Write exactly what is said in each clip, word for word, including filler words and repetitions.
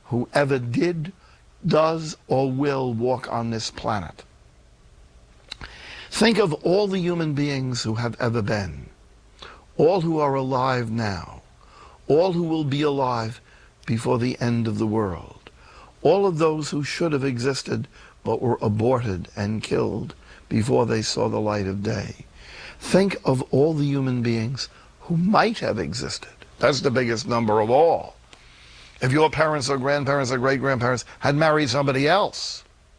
who ever did, does, or will walk on this planet. Think of all the human beings who have ever been, all who are alive now, all who will be alive before the end of the world, all of those who should have existed but were aborted and killed before they saw the light of day. Think of all the human beings who might have existed. That's the biggest number of all. If your parents or grandparents or great-grandparents had married somebody else,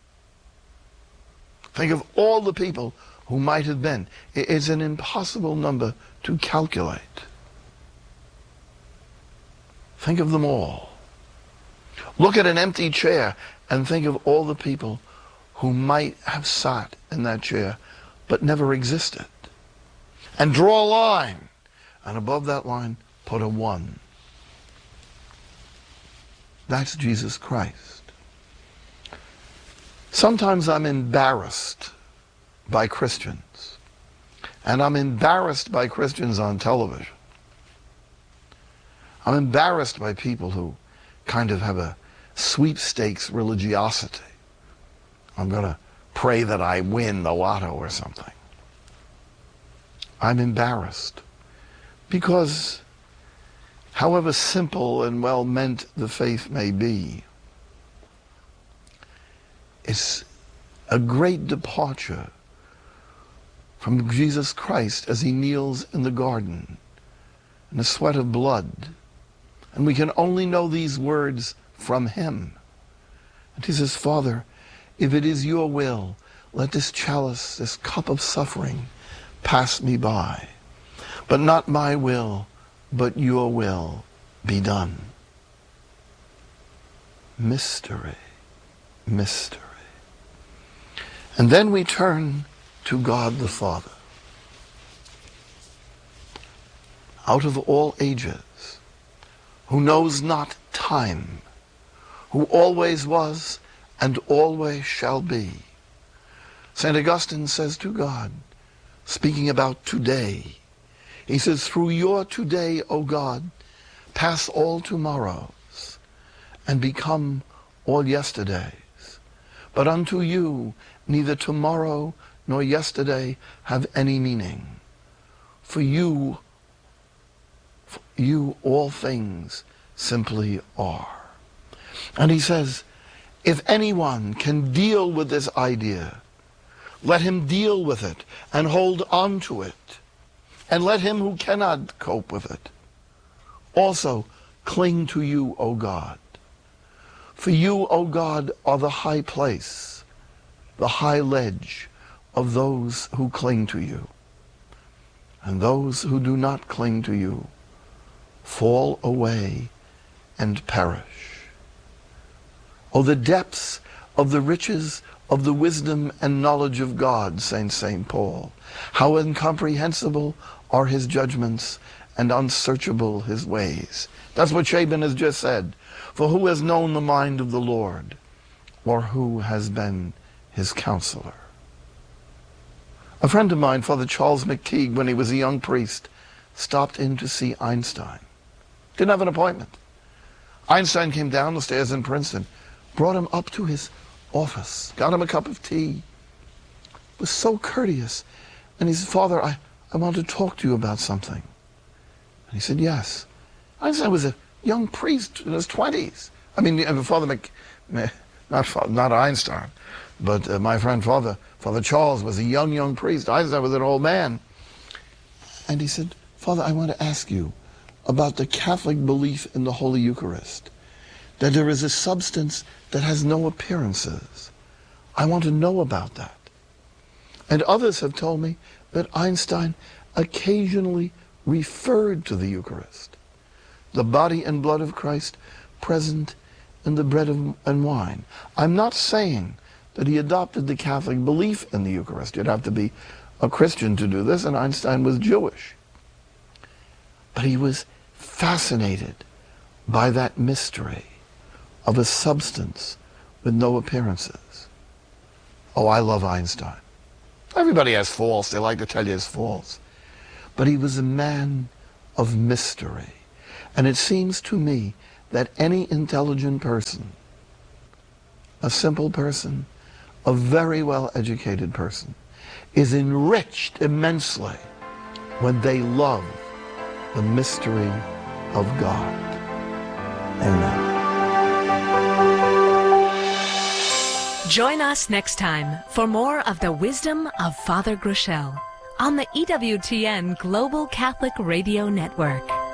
think of all the people who might have been. It's an impossible number to calculate. Think of them all. Look at an empty chair and think of all the people who might have sat in that chair but never existed. And draw a line, and above that line put a one. That's Jesus Christ. Sometimes I'm embarrassed by Christians, and I'm embarrassed by Christians on television. I'm embarrassed by people who kind of have a sweepstakes religiosity. I'm going to pray that I win the lotto or something. I'm embarrassed because however simple and well-meant the faith may be, it's a great departure from Jesus Christ as he kneels in the garden in the sweat of blood. And we can only know these words from him. And he says, Father, if it is your will, let this chalice, this cup of suffering, pass me by. But not my will, but your will be done. Mystery, mystery. And then we turn to God the Father. Out of all ages, who knows not time, who always was and always shall be. Saint Augustine says to God, speaking about today, he says, through your today, O God, pass all tomorrows and become all yesterdays. But unto you neither tomorrow nor yesterday have any meaning. For you, for you all things simply are. And he says, if anyone can deal with this idea, let him deal with it and hold on to it. And let him who cannot cope with it also cling to you, O God. For you, O God, are the high place, the high ledge of those who cling to you. And those who do not cling to you fall away and perish. Oh, the depths of the riches of the wisdom and knowledge of God, Saint Saint Paul. How incomprehensible are his judgments and unsearchable his ways. That's what Shaban has just said. For who has known the mind of the Lord, or who has been his counselor? A friend of mine, Father Charles McTeague, when he was a young priest, stopped in to see Einstein. Didn't have an appointment. Einstein came down the stairs in Princeton, brought him up to his office, got him a cup of tea, was so courteous. And he said, Father, I, I want to talk to you about something. And he said, yes. Einstein was a young priest in his twenties. I mean, Father Mc, not, not Einstein, but uh, my friend Father, Father Charles was a young, young priest. Einstein was an old man. And he said, Father, I want to ask you about the Catholic belief in the Holy Eucharist, that there is a substance that has no appearances. I want to know about that. And others have told me that Einstein occasionally referred to the Eucharist, the body and blood of Christ present in the bread and wine. I'm not saying that he adopted the Catholic belief in the Eucharist. You'd have to be a Christian to do this, and Einstein was Jewish. But he was fascinated by that mystery of a substance with no appearances. Oh, I love Einstein. Everybody has faults. They like to tell you his faults. But he was a man of mystery. And it seems to me that any intelligent person, a simple person, a very well-educated person, is enriched immensely when they love the mystery of God. Amen. Join us next time for more of the wisdom of Father Groeschel on the E W T N Global Catholic Radio Network.